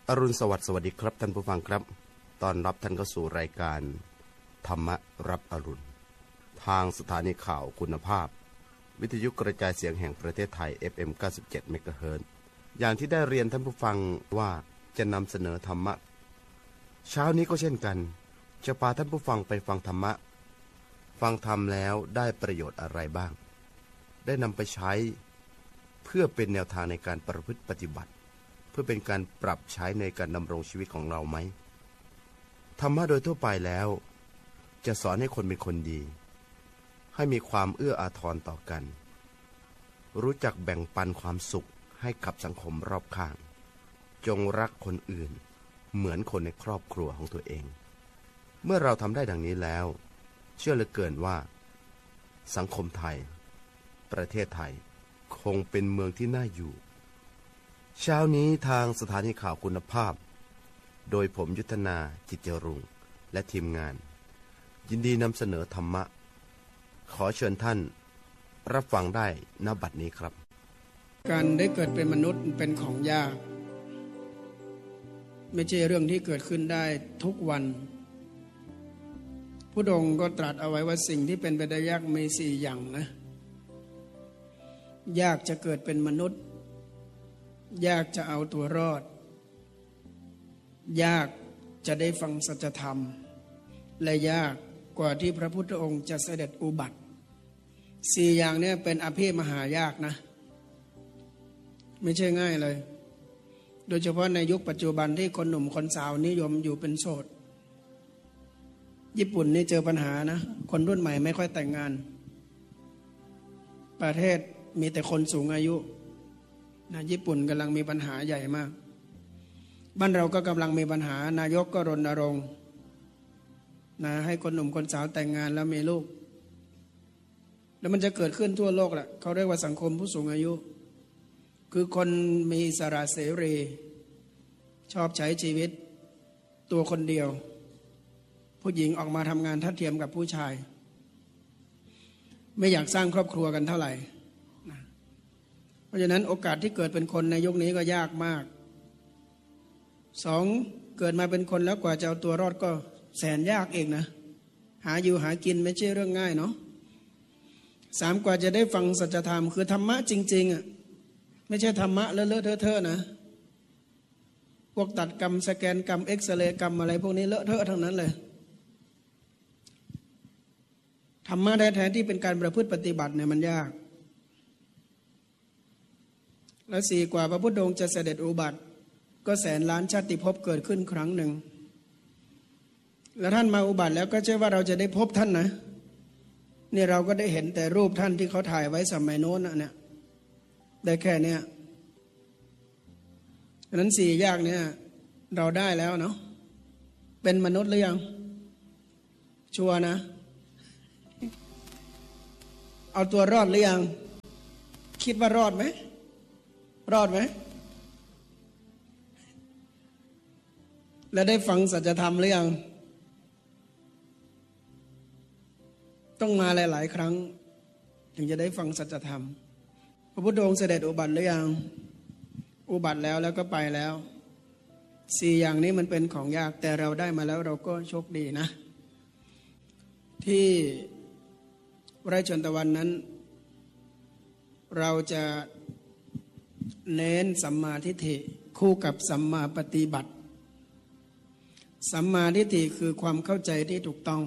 อรุณสวัสดีครับท่านผู้ฟังครับตอนรับท่านเข้าสู่รายการธรรมรับอรุณทางสถานีข่าวคุณภาพวิทยุกระจายเสียงแห่งประเทศไทย FM 97 เมกะเฮิรตซ์อย่างที่ได้เรียนท่านผู้ฟังว่าจะนำเสนอธรรมะเช้านี้ก็เช่นกันจะพาท่านผู้ฟังไปฟังธรรมะฟังธรรมแล้วได้ประโยชน์อะไรบ้างได้นำไปใช้เพื่อเป็นแนวทางในการประพฤติปฏิบัติเพื่อเป็นการปรับใช้ในการดำรงชีวิตของเราไหมธรรมะโดยทั่วไปแล้วจะสอนให้คนเป็นคนดีให้มีความเอื้ออาทรต่อกันรู้จักแบ่งปันความสุขให้กับสังคมรอบข้างจงรักคนอื่นเหมือนคนในครอบครัวของตัวเองเมื่อเราทำได้ดังนี้แล้วเชื่อเหลือเกินว่าสังคมไทยประเทศไทยคงเป็นเมืองที่น่าอยู่เช้านี้ทางสถานีข่าวคุณภาพโดยผมยุทธนาจิตเจรุงและทีมงานยินดีนำเสนอธรรมะขอเชิญท่านรับฟังได้ณบัดนี้ครับการได้เกิดเป็นมนุษย์เป็นของยากไม่ใช่เรื่องที่เกิดขึ้นได้ทุกวันพระองค์ก็ตรัสเอาไว้ว่าสิ่งที่เป็นไปได้ยากมี4 อย่างนะยากจะเกิดเป็นมนุษย์ยากจะเอาตัวรอดยากจะได้ฟังสัจธรรมและยากกว่าที่พระพุทธองค์จะเสด็จอุบัติ4 อย่างนี้เป็นอภิมหายากนะไม่ใช่ง่ายเลยโดยเฉพาะในยุคปัจจุบันที่คนหนุ่มคนสาวนิยมอยู่เป็นโสดญี่ปุ่นนี่เจอปัญหานะคนรุ่นใหม่ไม่ค่อยแต่งงานประเทศมีแต่คนสูงอายุนะญี่ปุ่นกำลังมีปัญหาใหญ่มากบ้านเราก็กำลังมีปัญหานายกก็รณรงค์นะให้คนหนุ่มคนสาวแต่งงานแล้วมีลูกแล้วมันจะเกิดขึ้นทั่วโลกแหละเขาเรียกว่าสังคมผู้สูงอายุคือคนมีอิสระเสรีชอบใช้ชีวิตตัวคนเดียวผู้หญิงออกมาทำงานทัดเทียมกับผู้ชายไม่อยากสร้างครอบครัวกันเท่าไหร่นะเพราะฉะนั้นโอกาสที่เกิดเป็นคนในยุคนี้ก็ยากมาก2เกิดมาเป็นคนแล้วกว่าจะเอาตัวรอดก็แสนยากเองนะหาอยู่หากินไม่ใช่เรื่องง่ายเนาะ3กว่าจะได้ฟังสัจธรรมคือธรรมะจริงๆอ่ะไม่ใช่ธรรมะเลอะๆเทอะๆนะพวกตัดกรรมสแกนกรรมเอ็กซเรย์กรรมอะไรพวกนี้เลอะเทอะทั้งนั้นเลยธรรมะแท้ๆที่เป็นการประพฤติปฏิบัติเนี่ยมันยากและ4กว่าพระพุทธองค์จะเสด็จอุบัติก็แสนล้านชาติภพเกิดขึ้นครั้งหนึ่งแล้วท่านมาอุบัติแล้วก็ใช่ว่าเราจะได้พบท่านนะนี่เราก็ได้เห็นแต่รูปท่านที่เขาถ่ายไว้สมัยโน้นนะเนี่ยได้แค่เนี้ยฉะนั้น4อย่างเนี่ยเราได้แล้วเนาะเป็นมนุษย์หรือยังชัวร์นะเอาตัวรอดหรือยังคิดว่ารอดไหมรอดไหมแล้วได้ฟังสัจธรรมหรือยังต้องมาหลายๆครั้งถึงจะได้ฟังสัจธรรมพระพุทธองค์เสด็จอุบัติหรือยังอุบัติแล้วก็ไปแล้ว4อย่างนี้มันเป็นของยากแต่เราได้มาแล้วเราก็โชคดีนะที่ไร่ชนตะวันนั้นเราจะเน้นสัมมาทิฏฐิคู่กับสัมมาปฏิบัติสัมมาทิฏฐิคือความเข้าใจที่ถูกต้อง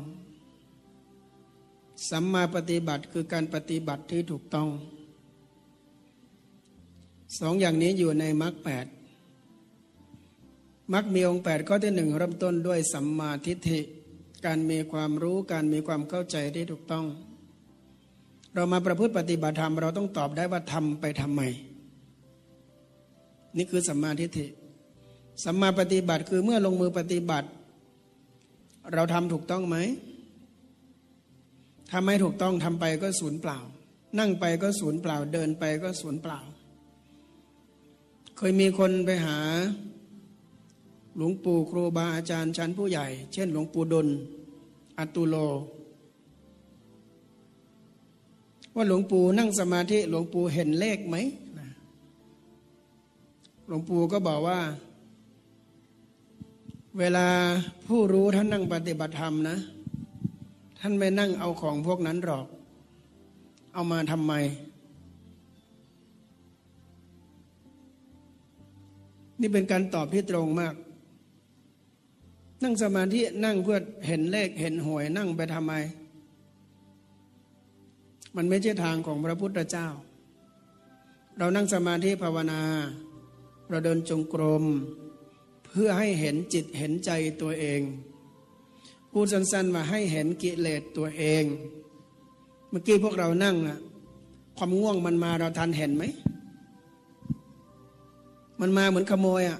สัมมาปฏิบัติคือการปฏิบัติที่ถูกต้อง2อย่างนี้อยู่ในมรรค8มรรคมีองค์8ข้อที่1เริ่มต้นด้วยสัมมาทิฏฐิการมีความรู้การมีความเข้าใจที่ถูกต้องเรามาประพฤติปฏิบัติธรรมเราต้องตอบได้ว่าทำไปทำไมนี่คือสัมมาทิฏฐิสัมมาปฏิบัติคือเมื่อลงมือปฏิบัติเราทำถูกต้องไหมถ้าไม่ถูกต้องทำไปก็สูญเปล่านั่งไปก็สูญเปล่าเดินไปก็สูญเปล่าเคยมีคนไปหาหลวงปู่ครูบาอาจารย์ชั้นผู้ใหญ่เช่นหลวงปู่ดลอตุโลว่าหลวงปู่นั่งสมาธิหลวงปู่เห็นเลขไหมหลวงปู่ก็บอกว่าเวลาผู้รู้ท่านนั่งปฏิบัติธรรมนะท่านไม่นั่งเอาของพวกนั้นหรอกเอามาทำไมนี่เป็นการตอบที่ตรงมากนั่งสมาธินั่งเพื่อเห็นเลขเห็นหวยนั่งไปทำไมมันไม่ใช่ทางของพระพุทธเจ้าเรานั่งสมาธิภาวนาเราเดินจงกรมเพื่อให้เห็นจิตเห็นใจตัวเองพูดสั้นๆว่าให้เห็นกิเลสตัวเองเมื่อกี้พวกเรานั่งนะความง่วงมันมาเราทันเห็นไหมมันมาเหมือนขโมย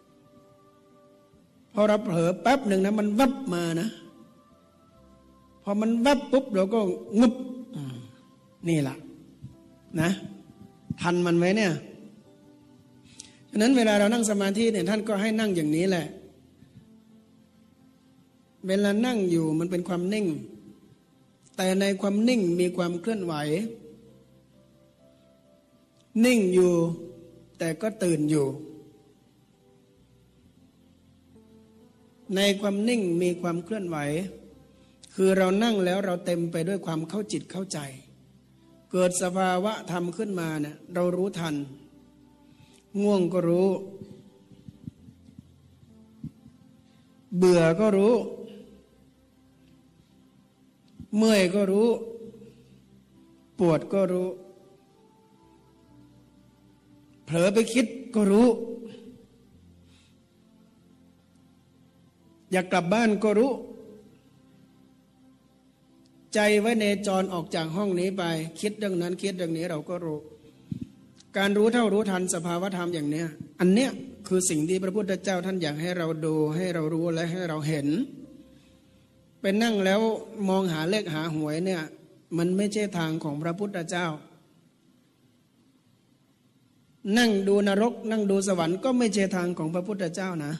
พอเราเผลอแป๊บหนึ่งนะมันวับมานะพอมันวับปุ๊บเราก็งึบนี่แหละนะทันมันไหมเนี่ยฉะนั้นเวลาเรานั่งสมาธิเนี่ยท่านก็ให้นั่งอย่างนี้แหละเวลานั่งอยู่มันเป็นความนิ่งแต่ในความนิ่งมีความเคลื่อนไหวนิ่งอยู่แต่ก็ตื่นอยู่ในความนิ่งมีความเคลื่อนไหวคือเรานั่งแล้วเราเต็มไปด้วยความเข้าจิตเข้าใจเกิดสภาวะธรรมขึ้นมาเนี่ยเรารู้ทันง่วงก็รู้เบื่อก็รู้เมื่อยก็รู้ปวดก็รู้เผลอไปคิดก็รู้อยากกลับบ้านก็รู้ใจไว้ในจรออกจากห้องนี้ไปคิดเรื่องนั้นคิดเรื่องนี้เราก็รู้การรู้เท่ารู้ทันสภาวะธรรมอย่างเนี้ยอันเนี้ยคือสิ่งที่พระพุทธเจ้าท่านอยากให้เราดูให้เรารู้และให้เราเห็นไปนั่งแล้วมองหาเลขหาหวยเนี่ยมันไม่ใช่ทางของพระพุทธเจ้านั่งดูนรกนั่งดูสวรรค์ก็ไม่ใช่ทางของพระพุทธเจ้านะ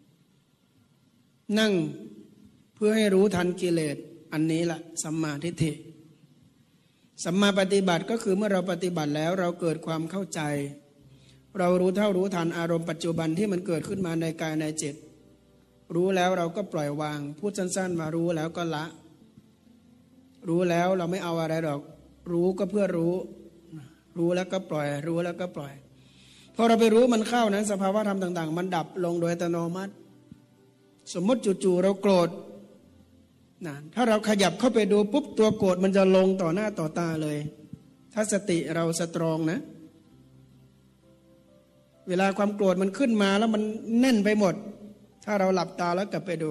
นั่งเพื่อให้รู้ทันกิเลสอันนี้แหละสัมมาทิฏฐิสัมมาปฏิบัติก็คือเมื่อเราปฏิบัติแล้วเราเกิดความเข้าใจเรารู้เท่ารู้ทันอารมณ์ปัจจุบันที่มันเกิดขึ้นมาในกายในจิตรู้แล้วเราก็ปล่อยวางพูดสั้นๆว่ารู้แล้วก็ละรู้แล้วเราไม่เอาอะไรหรอกรู้ก็เพื่อรู้แล้วก็ปล่อยรู้แล้วก็ปล่อยพอเราไปรู้มันเข้านั้นสภาวะธรรมต่างๆมันดับลงโดยอัตโนมัติสมมติจู่ๆเราโกรธนะถ้าเราขยับเข้าไปดูปุ๊บตัวโกรธมันจะลงต่อหน้าต่อตาเลยถ้าสติเราสตรองนะเวลาความโกรธมันขึ้นมาแล้วมันแน่นไปหมดถ้าเราหลับตาแล้วกลับไปดู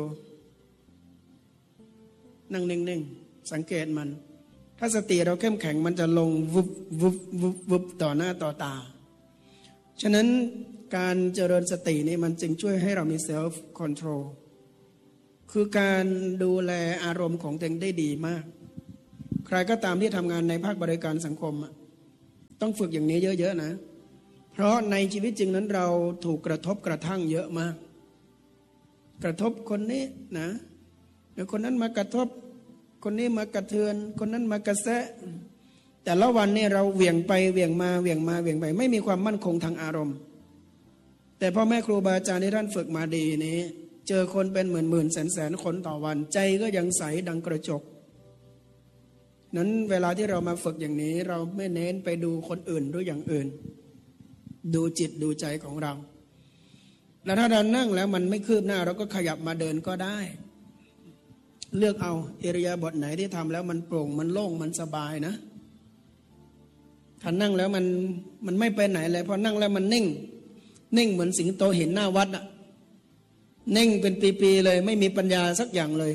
นั่งนิ่งๆสังเกตมันถ้าสติเราเข้มแข็งมันจะลงวุบวุบวุบวุบต่อหน้าต่อตาฉะนั้นการเจริญสตินี่มันจึงช่วยให้เรามีเซลฟ์คอนโทรลคือการดูแลอารมณ์ของตัวเองได้ดีมากใครก็ตามที่ทำงานในภาคบริการสังคมต้องฝึกอย่างนี้เยอะๆนะเพราะในชีวิตจริงนั้นเราถูกกระทบกระทั่งเยอะมากกระทบคนนี้นะเดี๋ยวคนนั้นมากระทบคนนี้มากระเทือนคนนั้นมากระแสะแต่ละวันนี่เราเหวี่ยงไปเหวี่ยงมาเหวี่ยงมาเหวี่ยงไปไม่มีความมั่นคงทางอารมณ์แต่พ่อแม่ครูบาอาจารย์ที่ท่านฝึกมาดีนี้เจอคนเป็นหมื่นแสนคนต่อวันใจก็ยังใสดังกระจกนั้นเวลาที่เรามาฝึกอย่างนี้เราไม่เน้นไปดูคนอื่นด้วยอย่างอื่นดูจิตดูใจของเราแล้วถ้าเรานั่งแล้วมันไม่คืบหน้าเราก็ขยับมาเดินก็ได้เลือกเอาอิริยาบถไหนที่ทำแล้วมันโปร่งมันโล่งมันสบายนะถ้านั่งแล้วมันไม่ไปไหนเลยพอนั่งแล้วมันนิ่งเหมือนสิงโตเห็นหน้าวัดอะนิ่งเป็นปีๆเลยไม่มีปัญญาสักอย่างเลย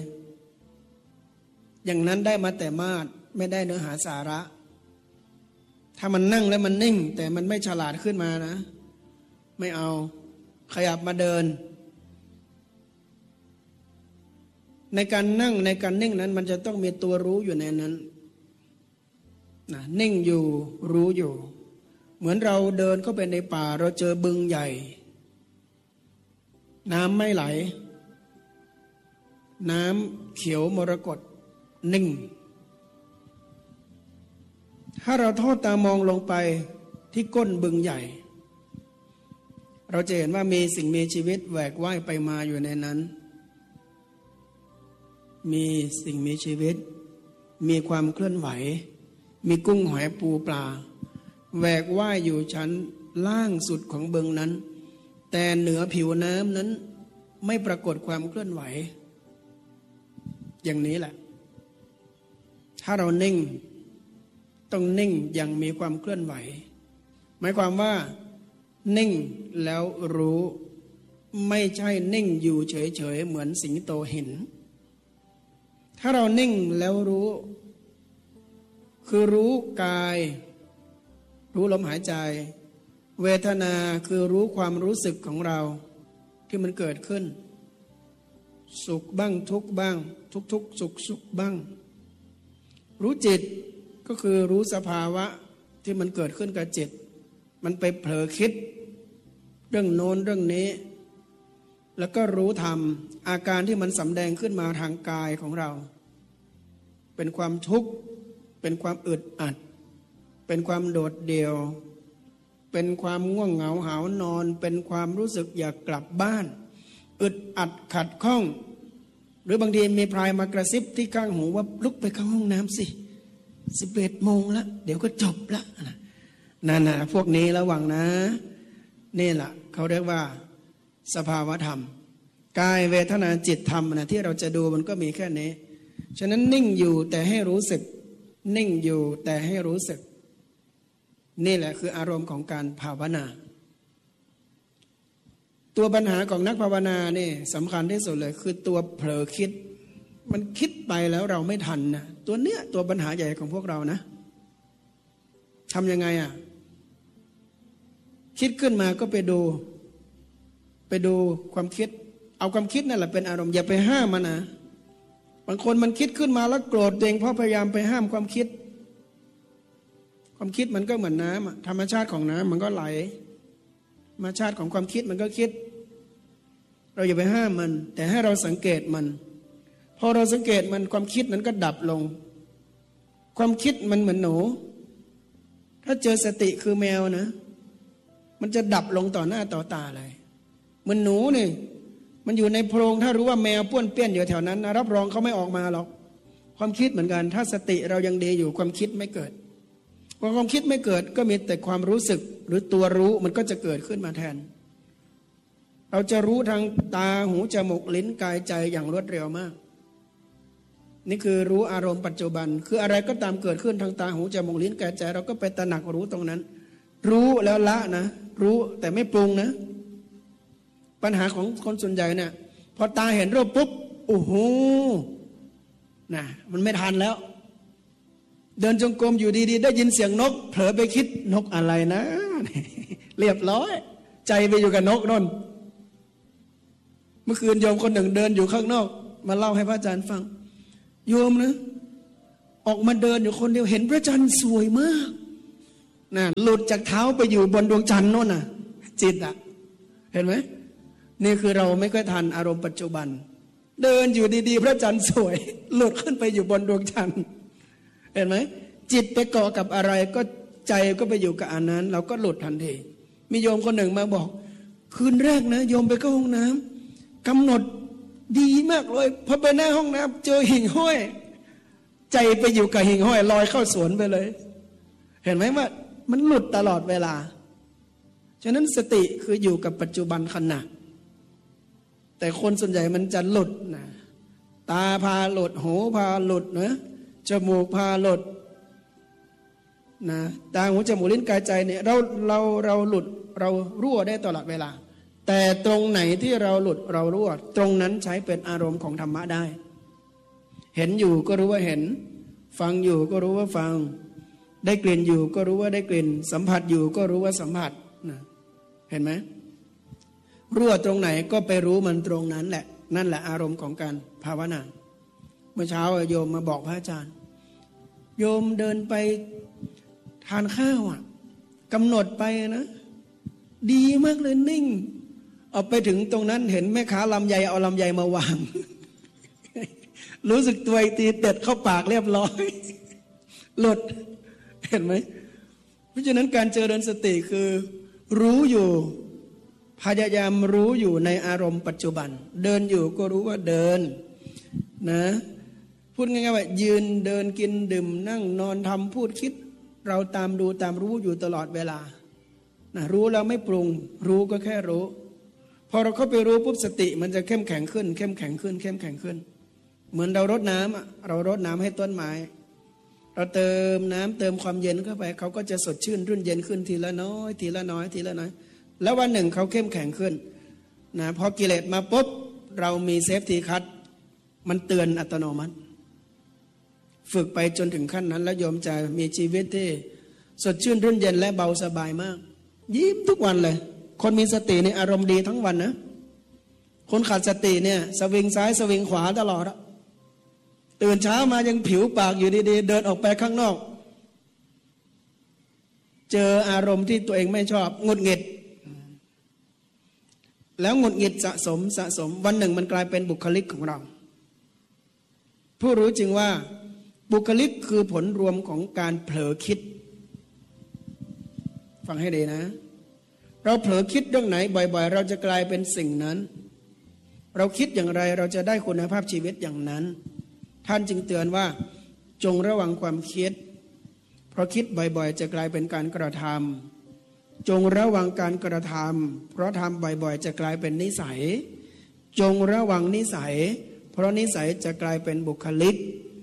อย่างนั้นได้มาแต่มาดไม่ได้เนื้อหาสาระถ้ามันนั่งแล้วมันนิ่งแต่มันไม่ฉลาดขึ้นมานะไม่เอาขยับมาเดินในการนั่งในการนิ่งนั้นมันจะต้องมีตัวรู้อยู่ในนั้นนะนิ่งอยู่รู้อยู่เหมือนเราเดินเข้าไปในป่าเราเจอบึงใหญ่น้ำไม่ไหลน้ำเขียวมรกตนิ่งถ้าเราทอดตามองลงไปที่ก้นบึงใหญ่เราจะเห็นว่ามีสิ่งมีชีวิตแหวกว่ายไปมาอยู่ในนั้นมีสิ่งมีชีวิตมีความเคลื่อนไหวมีกุ้งหอยปูปลาแหวกว่ายอยู่ชั้นล่างสุดของบึงนั้นแต่เหนือผิวน้ำนั้นไม่ปรากฏความเคลื่อนไหวอย่างนี้แหละถ้าเรานิ่งต้องนิ่งอย่างมีความเคลื่อนไหวหมายความว่านิ่งแล้วรู้ไม่ใช่นิ่งอยู่เฉยๆเหมือนสิงโตเห็นถ้าเรานิ่งแล้วรู้คือรู้กายรู้ลมหายใจเวทนาคือรู้ความรู้สึกของเราที่มันเกิดขึ้นสุขบ้างทุกข์บ้างทุกๆสุขบ้างรู้จิตก็คือรู้สภาวะที่มันเกิดขึ้นกับจิตมันไปเผลอคิดเรื่องโน้นเรื่องนี้แล้วก็รู้ธรรมอาการที่มันสำแดงขึ้นมาทางกายของเราเป็นความทุกข์เป็นความอึดอัดเป็นความโดดเดี่ยวเป็นความง่วงเหงาหาวนอนเป็นความรู้สึกอยากกลับบ้านอึดอัดขัดข้องหรือบางทีมีพรายมากระซิบที่ข้างหูว่าลุกไปเข้าห้องน้ำสิ11 โมงแล้วเดี๋ยวก็จบละนั่นพวกนี้ระวังนะนี่แหละเขาเรียกว่าสภาวะธรรมกายเวทนาจิตธรรมนะที่เราจะดูมันก็มีแค่นี้ฉะนั้นนิ่งอยู่แต่ให้รู้สึกนิ่งอยู่แต่ให้รู้สึกนี่แหละคืออารมณ์ของการภาวนาตัวปัญหาของนักภาวนานี่สำคัญที่สุดเลยคือตัวเผลอคิดมันคิดไปแล้วเราไม่ทันนะตัวเนี้ยตัวปัญหาใหญ่ของพวกเรานะทำยังไงคิดขึ้นมาก็ไปดูความคิดเอาความคิดนั่นแหละเป็นอารมณ์อย่าไปห้ามมันนะบางคนมันคิดขึ้นมาแล้วโกรธตัวเองเพราะพยายามไปห้ามความคิดมันก็เหมือนน้ำธรรมชาติของน้ำมันก็ไหลธรรมชาติของความคิดมันก็คิดเราอย่าไปห้ามมันแต่ให้เราสังเกตมันพอเราสังเกตมันความคิดนั้นก็ดับลงความคิดมันเหมือนหนูถ้าเจอสติคือแมวนะมันจะดับลงต่อหน้าต่อตาเลยเหมือนหนูนี่มันอยู่ในโพรงถ้ารู้ว่าแมวป้วนเปี้ยนอยู่แถวนั้นนะรับรองเขาไม่ออกมาหรอกความคิดเหมือนกันถ้าสติเรายังดีอยู่ความคิดไม่เกิดพอความคิดไม่เกิดก็มีแต่ความรู้สึกหรือตัวรู้มันก็จะเกิดขึ้นมาแทนเราจะรู้ทางตาหูจมูกลิ้นกายใจอย่างรวดเร็วมากนี่คือรู้อารมณ์ปัจจุบันคืออะไรก็ตามเกิดขึ้นทางตาหูจมูกลิ้นกายใจเราก็ไปตระหนักรู้ตรงนั้นรู้แล้วละนะรู้แต่ไม่ปรุงนะปัญหาของคนส่วนใหญ่เนี่ยพอตาเห็นรูปปุ๊บโอ้โหนะมันไม่ทันแล้วเดินจงกรมอยู่ดีๆได้ยินเสียงนกเผลอไปคิดนกอะไรนะเรียบร้อยใจไปอยู่กับนกนั่นเมื่อคืนโยมคนหนึ่งเดินอยู่ข้างนอกมาเล่าให้พระอาจารย์ฟังโยมนะออกมาเดินอยู่คนเดียวเห็นพระจันทร์สวยมากนะหลุดจากเท้าไปอยู่บนดวงจันทร์โน่นน่ะจิตเห็นไหมนี่คือเราไม่ค่อยทันอารมณ์ปัจจุบันเดินอยู่ดีๆพระจันทร์สวยหลุดขึ้นไปอยู่บนดวงจันทร์เห็นไหมจิตไปเกาะกับอะไรก็ใจก็ไปอยู่กับอันนั้นเราก็หลุดทันทีมีโยมคนหนึ่งมาบอกคืนแรกนะโยมไปเข้าห้องน้ำกำหนดดีมากเลยพอไปหน้าห้องน้ำเจอหิ่งห้อยใจไปอยู่กับหิ่งห้อยลอยเข้าสวนไปเลยเห็นไหมว่ามันหลุดตลอดเวลาฉะนั้นสติคืออยู่กับปัจจุบันขณะแต่คนส่วนใหญ่มันจะหลุดนะตาพาหลุดหูพาหลุดนะจมูกพาหลุดนะตาหูจมูกลิ้นกายใจเนี่ยเราหลุดเรารั่วได้ตลอดเวลาแต่ตรงไหนที่เราหลุดเรารั่วตรงนั้นใช้เป็นอารมณ์ของธรรมะได้เห็นอยู่ก็รู้ว่าเห็นฟังอยู่ก็รู้ว่าฟังได้กลิ่นอยู่ก็รู้ว่าได้กลิ่นสัมผัสอยู่ก็รู้ว่าสัมผัสนะเห็นไหมรั่วตรงไหนก็ไปรู้มันตรงนั้นแหละนั่นแหละอารมณ์ของการภาวนาเมื่อเช้าโยมมาบอกพระอาจารย์โยมเดินไปทานข้าวกำหนดไปนะดีมากเลยนิ่งเอาไปถึงตรงนั้นเห็นแม่ค้าลำไยเอาลำไยมาวาง รู้สึกตัวตีเด็ดเข้าปากเรียบร้อยหลุดเห็นไหมเพราะฉะนั้นการเจริญสติคือรู้อยู่พยายามรู้อยู่ในอารมณ์ปัจจุบันเดินอยู่ก็รู้ว่าเดินนะพูดง่ายๆว่ายืนเดินกินดื่มนั่งนอนทำพูดคิดเราตามดูตามรู้อยู่ตลอดเวลานะรู้แล้วไม่ปรุงรู้ก็แค่รู้พอเราเข้าไปรู้ปุ๊บสติมันจะเข้มแข็งขึ้นเข้มแข็งขึ้นเข้มแข็งขึ้นเหมือนเรารดน้ำเรารดน้ำให้ต้นไม้เราเติมน้ำเติมความเย็นเข้าไปเขาก็จะสดชื่นรื่นเย็นขึ้นทีละน้อยทีละน้อยทีละน้อยแล้ววันหนึ่งเขาเข้มแข็งขึ้นนะพอกิเลสมาปุ๊บเรามีเซฟตี้คัทมันเตือนอัตโนมัติฝึกไปจนถึงขั้นนั้นแล้วโยมจะมีชีวิตที่สดชื่นรื่นเย็นและเบาสบายมากยิ้มทุกวันเลยคนมีสติในอารมณ์ดีทั้งวันนะคนขาดสติเนี่ยสวิงซ้ายสวิงขวาตลอดตื่นเช้ามายังผิวปากอยู่ดีๆเดินออกไปข้างนอกเจออารมณ์ที่ตัวเองไม่ชอบหงุดหงิดแล้วหงุดหงิดสะสมวันหนึ่งมันกลายเป็นบุคลิกของเราผู้รู้จริงว่าบุคลิกคือผลรวมของการเผลอคิดฟังให้ดีนะเราเผลอคิดเรื่องไหนบ่อยๆเราจะกลายเป็นสิ่งนั้นเราคิดอย่างไรเราจะได้คุณภาพชีวิตอย่างนั้นท่านจึงเตือนว่าจงระวังความคิดเพราะคิดบ่อยๆจะกลายเป็นการกระทำจงระวังการกระทำเพราะทำบ่อยๆจะกลายเป็นนิสัยจงระวังนิสัยเพราะนิสัยจะกลายเป็นบุคลิก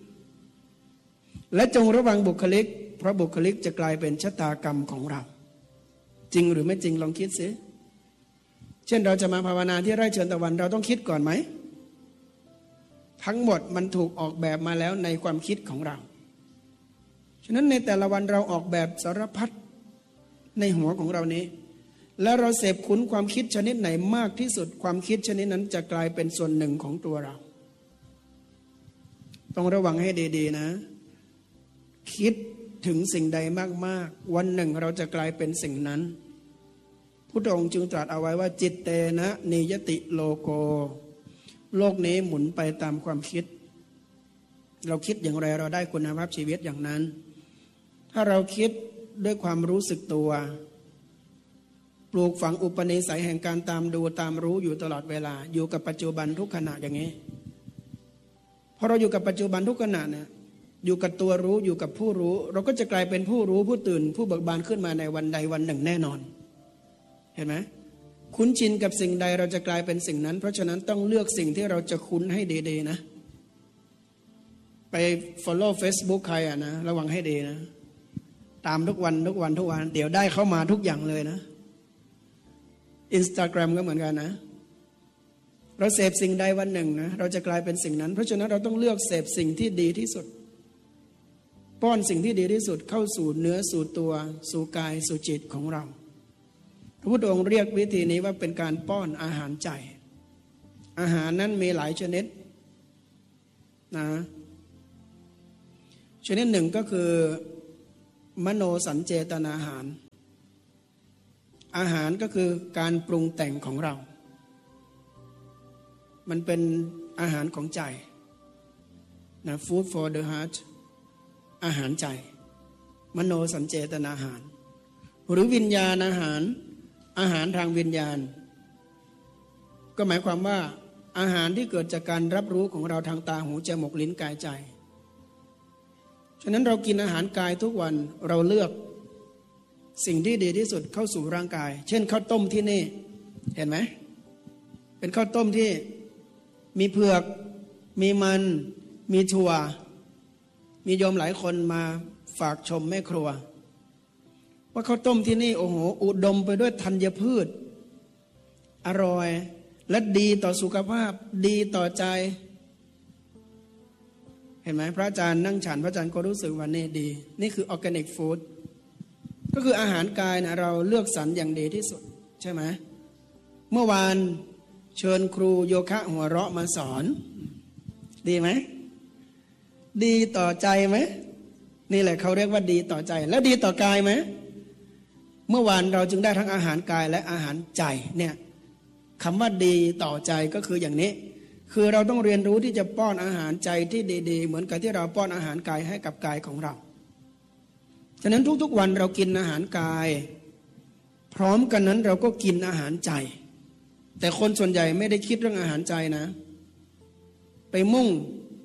และจงระวังบุคลิกเพราะบุคลิกจะกลายเป็นชะตากรรมของเราจริงหรือไม่จริงลองคิดสิเช่นเราจะมาภาวนาที่ไร่เชิญตะวันเราต้องคิดก่อนไหมทั้งหมดมันถูกออกแบบมาแล้วในความคิดของเราฉะนั้นในแต่ละวันเราออกแบบสารพัดในหัวของเรานี้แล้วเราเสพคุ้นความคิดชนิดไหนมากที่สุดความคิดชนิดนั้นจะกลายเป็นส่วนหนึ่งของตัวเราต้องระวังให้ดีๆนะคิดถึงสิ่งใดมากๆวันหนึ่งเราจะกลายเป็นสิ่งนั้นพุทธองค์จึงตรัสเอาไว้ว่าจิตเตนะนิยติโลโกโลกนี้หมุนไปตามความคิดเราคิดอย่างไรเราได้คุณภาพชีวิตอย่างนั้นถ้าเราคิดด้วยความรู้สึกตัวปลูกฝังอุปนิสัยแห่งการตามดูตามรู้อยู่ตลอดเวลาอยู่กับปัจจุบันทุกขณะอย่างนี้พอเราอยู่กับปัจจุบันทุกขณะเนี่ยอยู่กับตัวรู้อยู่กับผู้รู้เราก็จะกลายเป็นผู้รู้ผู้ตื่นผู้เบิกบานขึ้นมาในวันใดวันหนึ่งแน่นอนเห็นไหมคุ้นชินกับสิ่งใดเราจะกลายเป็นสิ่งนั้นเพราะฉะนั้นต้องเลือกสิ่งที่เราจะคุ้นให้ดีๆนะไป follow Facebook ใครนะระวังให้ดีนะตามทุกวันเดี๋ยวได้เข้ามาทุกอย่างเลยนะ Instagram ก็เหมือนกันนะเราเสพสิ่งใดวันหนึ่งนะเราจะกลายเป็นสิ่งนั้นเพราะฉะนั้นเราต้องเลือกเสพสิ่งที่ดีที่สุดป้อนสิ่งที่ดีที่สุดเข้าสู่เนื้อสู่ตัวสู่กายสู่จิตของเราพระพุทธองค์เรียกวิธีนี้ว่าเป็นการป้อนอาหารใจอาหารนั้นมีหลายชนิดนะชนิดหนึ่งก็คือมโนสัญเจตนาอาหารอาหารก็คือการปรุงแต่งของเรามันเป็นอาหารของใจนะ food for the heart อาหารใจมโนสัญเจตนาอาหารหรือวิญญาณอาหารทางวิญญาณก็หมายความว่าอาหารที่เกิดจากการรับรู้ของเราทางตาหูจมูกลิ้นกายใจฉะนั้นเรากินอาหารกายทุกวันเราเลือกสิ่งที่ดีที่สุดเข้าสู่ร่างกายเช่นข้าวต้มที่นี่เห็นไหมเป็นข้าวต้มที่มีเผือกมีมันมีถั่วมีโยมหลายคนมาฝากชมแม่ครัวว่าข้าวต้มที่นี่โอ้โหอุดมไปด้วยธัญพืชอร่อยและดีต่อสุขภาพดีต่อใจเห็นไหมพระอาจารย์นั่งฉันพระอาจารย์ก็รู้สึกว่านี่ดีนี่คือออร์แกนิกฟู้ดก็คืออาหารกายนะเราเลือกสรรอย่างดีที่สุดใช่ไหมเมื่อวานเชิญครูโยคะหัวเราะมาสอนดีไหมดีต่อใจไหมนี่แหละเขาเรียกว่าดีต่อใจแล้วดีต่อกายไหมเมื่อวานเราจึงได้ทั้งอาหารกายและอาหารใจเนี่ยคำว่าดีต่อใจก็คืออย่างนี้คือเราต้องเรียนรู้ที่จะป้อนอาหารใจที่ดีๆเหมือนกับที่เราป้อนอาหารกายให้กับกายของเราฉะนั้นทุกๆวันเรากินอาหารกายพร้อมกันนั้นเราก็กินอาหารใจแต่คนส่วนใหญ่ไม่ได้คิดเรื่องอาหารใจนะไปมุ่ง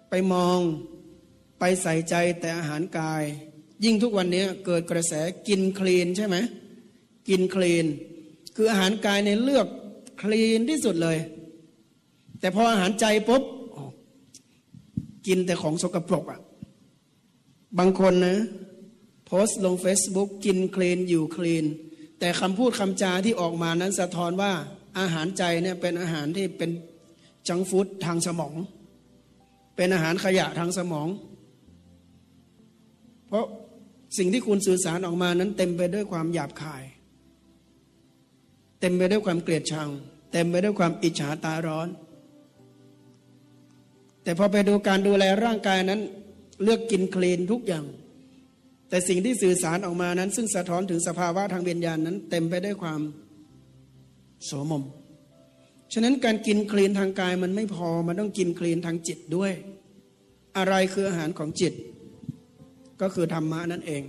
ไปมองไปใส่ใจแต่อาหารกายยิ่งทุกวันนี้เกิดกระแสกินคลีนใช่ไหมกินคลีนคืออาหารกายในเลือกคลีนที่สุดเลยแต่พออาหารใจปุ๊บกินแต่ของสกปรกอ่ะบางคนนะโพสต์ลง Facebook กินคลีนอยู่คลีนแต่คำพูดคำจาที่ออกมานั้นสะท้อนว่าอาหารใจเนี่ยเป็นอาหารที่เป็นจังก์ฟู้ดทางสมองเป็นอาหารขยะทางสมองเพราะสิ่งที่คุณสื่อสารออกมานั้นเต็มไปด้วยความหยาบคายเต็มไปด้วยความเกลียดชังเต็มไปด้วยความอิจฉาตาร้อนแต่พอไปดูการดูแลร่างกายนั้นเลือกกินคลีนทุกอย่างแต่สิ่งที่สื่อสารออกมานั้นซึ่งสะท้อนถึงสภาวะทางวิญญาณนั้นเต็มไปด้วยความโสมมฉะนั้นการกินคลีนทางกายมันไม่พอมันต้องกินคลีนทางจิตด้วยอะไรคืออาหารของจิตก็คือธรรมะนั่นเอง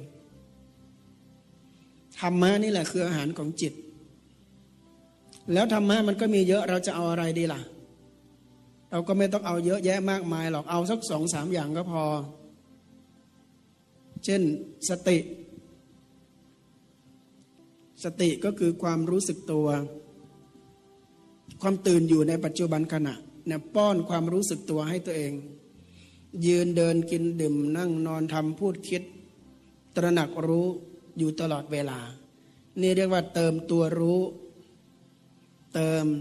ธรรมะนี่แหละคืออาหารของจิตแล้วธรรมะมันก็มีเยอะเราจะเอาอะไรดีล่ะเราก็ไม่ต้องเอาเยอะแยะมากมายหรอกเอาสัก2-3อย่างก็พอเช่นสติก็คือความรู้สึกตัวความตื่นอยู่ในปัจจุบันขณะเนี่ยป้อนความรู้สึกตัวให้ตัวเองยืนเดินกินดื่มนั่งนอนทำพูดคิดตระหนักรู้อยู่ตลอดเวลานี่เรียกว่าเติมตัวรู้เติม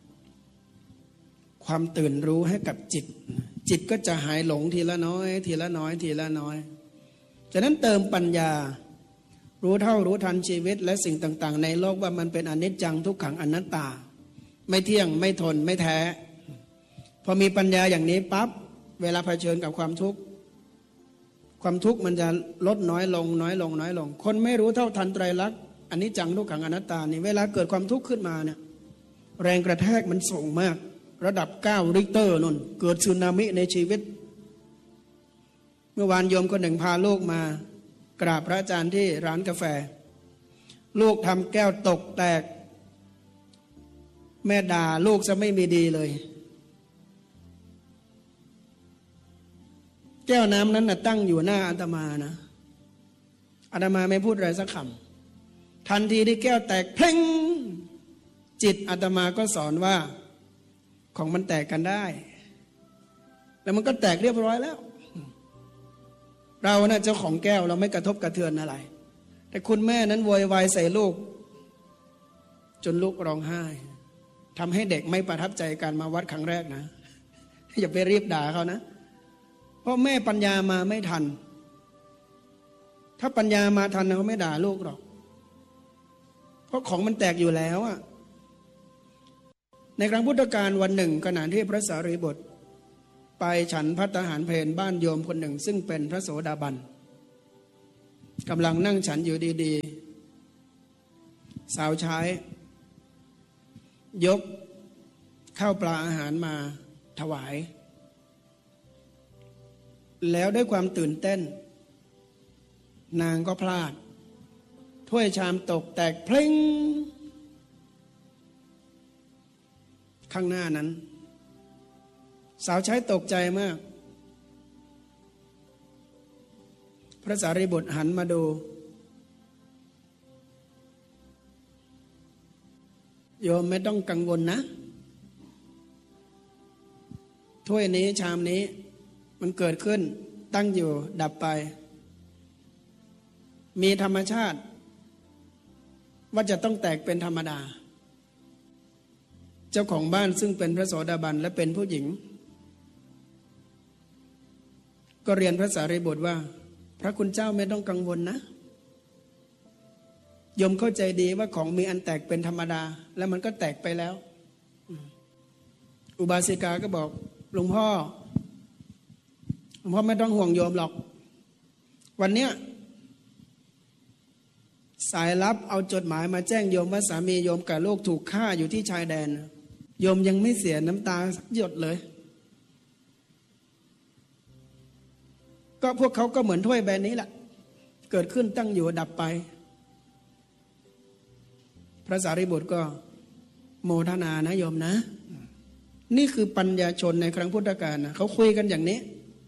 ความตื่นรู้ให้กับจิตก็จะหายหลงทีละน้อยทีละน้อยทีละน้อยฉะนั้นเติมปัญญารู้เท่ารู้ทันชีวิตและสิ่งต่างๆในโลกว่ามันเป็นอนิจจังทุกขังอนัตตาไม่เที่ยงไม่ทนไม่แท้พอมีปัญญาอย่างนี้ปั๊บเวลาเผชิญกับความทุกข์มันจะลดน้อยลงน้อยลงน้อยลงคนไม่รู้เท่าทันไตรลักษณ์อนิจจังทุกขังอนัตตานี่เวลาเกิดความทุกข์ขึ้นมาเนี่ยแรงกระแทกมันสูงมากระดับ9 ริกเตอร์นั่นเกิดสึนามิในชีวิตเมื่อวานโยมคนหนึ่งพาลูกมากราบพระอาจารย์ที่ร้านกาแฟลูกทำแก้วตกแตกแม่ด่าลูกจะไม่มีดีเลยแก้วน้ำนั้นตั้งอยู่หน้าอาตมานะอาตมาไม่พูดอะไรสักคำทันทีที่แก้วแตกเพลงจิตอาตมาก็สอนว่าของมันแตกกันได้แล้วมันก็แตกเรียบร้อยแล้วเราน่ะเจ้าของแก้วเราไม่กระทบกระเทือนอะไรแต่คุณแม่นั้นโวยวายใส่ลูกจนลูกร้องไห้ทำให้เด็กไม่ประทับใจการมาวัดครั้งแรกนะอย่าไปรีบด่าเขานะเพราะแม่ปัญญามาไม่ทันถ้าปัญญามาทันเขาไม่ด่าลูกหรอกเพราะของมันแตกอยู่แล้วอะในครั้งพุทธกาลวันหนึ่งขณะที่พระสารีบุตรไปฉันภัตตาหารเพลบ้านโยมคนหนึ่งซึ่งเป็นพระโสดาบันกำลังนั่งฉันอยู่ดีๆสาวใช้ยกข้าวปลาอาหารมาถวายแล้วด้วยความตื่นเต้นนางก็พลาดถ้วยชามตกแตกเพลงข้างหน้านั้นสาวใช้ตกใจมากพระสารีบุตรหันมาดูโยมไม่ต้องกังวลนะถ้วยนี้ชามนี้มันเกิดขึ้นตั้งอยู่ดับไปมีธรรมชาติว่าจะต้องแตกเป็นธรรมดาเจ้าของบ้านซึ่งเป็นพระโสดาบันและเป็นผู้หญิงก็เรียนพระสารีบุตรว่าพระคุณเจ้าไม่ต้องกังวลนะโยมเข้าใจดีว่าของมีอันแตกเป็นธรรมดาแล้วมันก็แตกไปแล้วอุบาสิกาก็บอกหลวงพ่อไม่ต้องห่วงโยมหรอกวันเนี้ยสายลับเอาจดหมายมาแจ้งโยมว่าสามีโยมกับลูกถูกฆ่าอยู่ที่ชายแดนโยมยังไม่เสียน้ำตาสักหยดเลยก็พวกเขาก็เหมือนถ้วยแบนนี้แหละเกิดขึ้นตั้งอยู่ดับไปพระสารีบุตรก็โมทนานะโยมนะนี่คือปัญญาชนในครั้งพุทธกาลนะเขาคุยกันอย่างนี้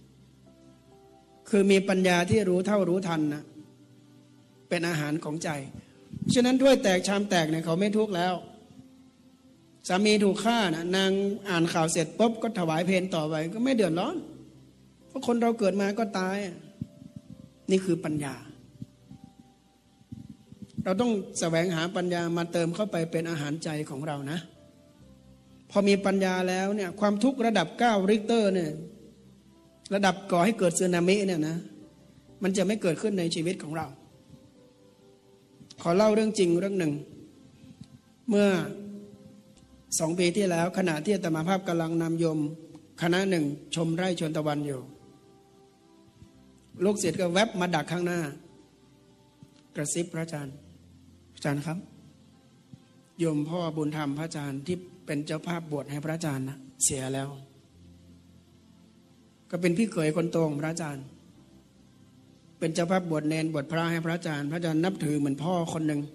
คือมีปัญญาที่รู้เท่ารู้ทันนะเป็นอาหารของใจฉะนั้นถ้วยแตกชามแตกเนี่ยเขาไม่ทุกข์แล้วสามีถูกฆ่านะนางอ่านข่าวเสร็จปุ๊บก็ถวายเพลต่อไปก็ไม่เดือดร้อนเพราะคนเราเกิดมาก็ตายนี่คือปัญญาเราต้องแสวงหาปัญญามาเติมเข้าไปเป็นอาหารใจของเรานะพอมีปัญญาแล้วเนี่ยความทุกข์ระดับ9ริกเตอร์เนี่ยระดับก่อให้เกิดสึนามิเนี่ยนะมันจะไม่เกิดขึ้นในชีวิตของเราขอเล่าเรื่องจริงเรื่องหนึ่งเมื่อ2 ปีที่แล้วขณะที่อาตมาภาพกำลังนำโยมคณะหนึ่งชมไร่ชวนตะวันอยู่ลูกศิษย์ก็แวบมาดักข้างหน้ากระซิบพระอาจารย์ครับโยมพ่อบุญธรรมพระอาจารย์ที่เป็นเจ้าภาพบวชให้พระอาจารย์นะเสียแล้วก็เป็นพี่เขยคนโตของพระอาจารย์เป็นเจ้าภาพบวชเนรบวชพระให้พระอาจารย์นับถือเหมือนพ่อคนหนึ่ง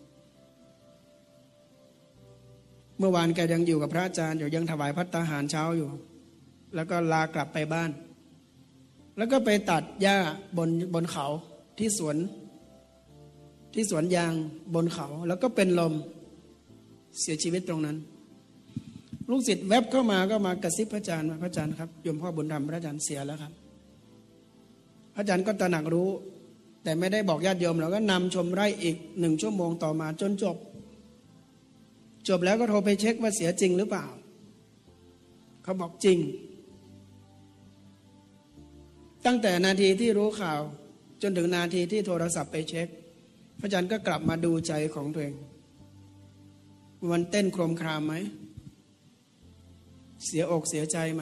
เมื่อวานแกยังอยู่กับพระอาจารย์อยู่ยังถวายภัตตาหารเช้าอยู่แล้วก็ลากลับไปบ้านแล้วก็ไปตัดหญ้าบนเขาที่สวนยางบนเขาแล้วก็เป็นลมเสียชีวิตตรงนั้นลูกศิษย์แวบเข้ามากระซิบพระอาจารย์ว่าพระอาจารย์ครับโยมพ่อบุญธรรมพระอาจารย์เสียแล้วครับพระอาจารย์ก็ตระหนักรู้แต่ไม่ได้บอกญาติโยมเราก็นำชมไร่อีก1 ชั่วโมงต่อมาจนจบแล้วก็โทรไปเช็คว่าเสียจริงหรือเปล่าเขาบอกจริงตั้งแต่นาทีที่รู้ข่าวจนถึงนาทีที่โทรศัพท์ไปเช็คพระอาจารย์ก็กลับมาดูใจของตัวเองมันเต้นโครมครามไหมเสียอกเสียใจไหม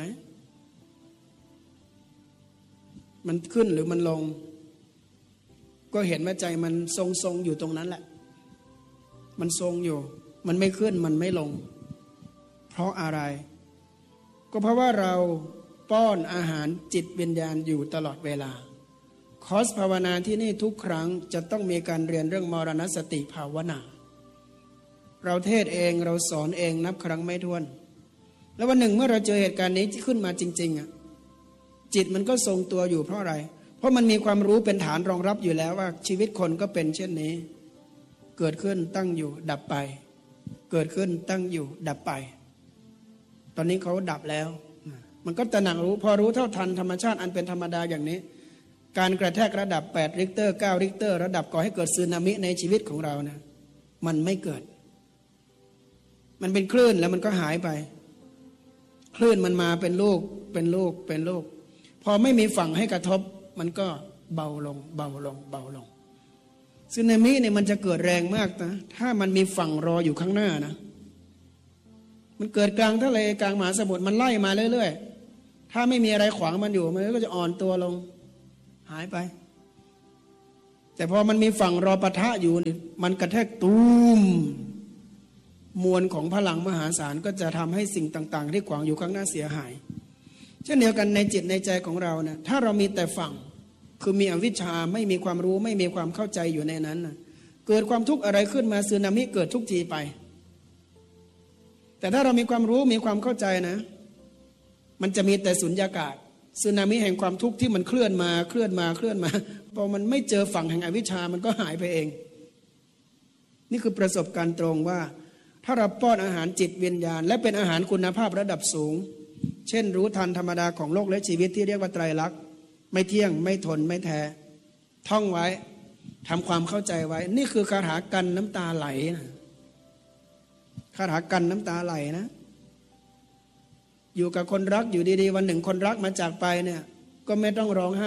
มันขึ้นหรือมันลงก็เห็นว่าใจมันทรงอยู่ตรงนั้นแหละมันทรงอยู่มันไม่ขึ้นมันไม่ลงเพราะอะไรก็เพราะว่าเราป้อนอาหารจิตวิญญาณอยู่ตลอดเวลาคอร์สภาวนาที่นี่ทุกครั้งจะต้องมีการเรียนเรื่องมรณสติภาวนาเราเทศเองเราสอนเองนับครั้งไม่ถ้วนแล้ววันหนึ่งเมื่อเราเจอเหตุการณ์นี้ที่ขึ้นมาจริงๆอ่ะจิตมันก็ทรงตัวอยู่เพราะอะไรเพราะมันมีความรู้เป็นฐานรองรับอยู่แล้วว่าชีวิตคนก็เป็นเช่นนี้เกิดขึ้นตั้งอยู่ดับไปเกิดขึ้นตั้งอยู่ดับไปตอนนี้เขาดับแล้วมันก็ตระหนักรู้พอรู้เท่าทันธรรมชาติอันเป็นธรรมดาอย่างนี้การกระแทกระดับ8ริกเตอร์9ริกเตอร์ระดับก่อให้เกิดสึนามิในชีวิตของเรานะมันไม่เกิดมันเป็นคลื่นแล้วมันก็หายไปคลื่นมันมาเป็นลูกพอไม่มีฝั่งให้กระทบมันก็เบาลงสึนามิเนี่ยมันจะเกิดแรงมากนะถ้ามันมีฝั่งรออยู่ข้างหน้านะมันเกิดกลางทะเลกลางมหาสมุทรมันไล่มาเรื่อยๆถ้าไม่มีอะไรขวางมันอยู่มันก็จะอ่อนตัวลงหายไปแต่พอมันมีฝั่งรอปะทะอยู่มันกระแทกตูมมวลของพลังมหาศาลก็จะทำให้สิ่งต่างๆที่ขวางอยู่ข้างหน้าเสียหายเช่นเดียวกันในจิตในใจของเรานะถ้าเรามีแต่ฝั่งคือมีอวิชชาไม่มีความรู้ไม่มีความเข้าใจอยู่ในนั้นนะเกิดความทุกข์อะไรขึ้นมาสึนามิเกิดทุกทีไปแต่ถ้าเรามีความรู้มีความเข้าใจนะมันจะมีแต่สุญญากาศสึนามิแห่งความทุกข์ที่มันเคลื่อนมาพอมันไม่เจอฝั่งแห่งอวิชชามันก็หายไปเองนี่คือประสบการณ์ตรงว่าถ้าเราป้อนอาหารจิตวิญญาณและเป็นอาหารคุณภาพระดับสูงเช่นรู้ทันธรรมดาของโลกและชีวิตที่เรียกว่าไตรลักษณ์ไม่เที่ยงไม่ทนไม่แท้ท่องไว้ทำความเข้าใจไว้นี่คือคาถากันน้ำตาไหลนะคาถากันน้ำตาไหลนะอยู่กับคนรักอยู่ดีๆวันหนึ่งคนรักมาจากไปเนี่ยก็ไม่ต้องร้องไห้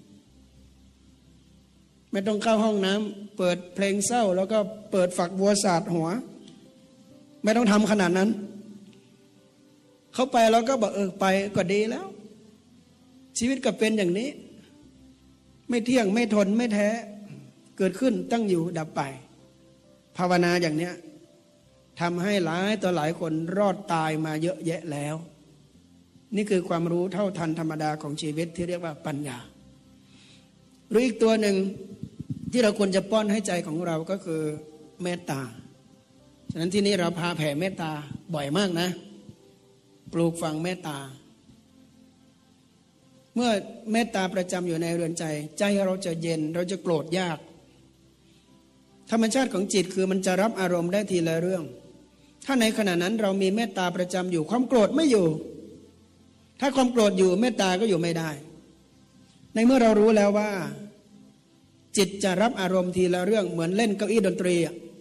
ไม่ต้องเข้าห้องน้ำเปิดเพลงเศร้าแล้วก็เปิดฝักบัวสาดหัวไม่ต้องทำขนาดนั้นเขาไปแล้วก็บอกไปก็ดีแล้วชีวิตก็เป็นอย่างนี้ไม่เที่ยงไม่ทนไม่แท้เกิดขึ้นตั้งอยู่ดับไปภาวนาอย่างเนี้ยทำให้หลายต่อหลายคนรอดตายมาเยอะแยะแล้วนี่คือความรู้เท่าทันธรรมดาของชีวิตที่เรียกว่าปัญญาหรืออีกตัวหนึ่งที่เราควรจะป้อนให้ใจของเราก็คือเมตตาฉะนั้นที่นี่เราพาแผ่เมตตาบ่อยมากนะปลูกฝังเมตตาเมื่อเมตตาประจำอยู่ในเรือนใจใจเราจะเย็นเราจะโกรธยากธรรมชาติของจิตคือมันจะรับอารมณ์ได้ทีละเรื่องถ้าในขณะนั้นเรามีเมตตาประจำอยู่ความโกรธไม่อยู่ถ้าความโกรธอยู่เมตตาก็อยู่ไม่ได้ในเมื่อเรารู้แล้วว่าจิตจะรับอารมณ์ทีละเรื่องเหมือนเล่นเก้าอี้ดนตรี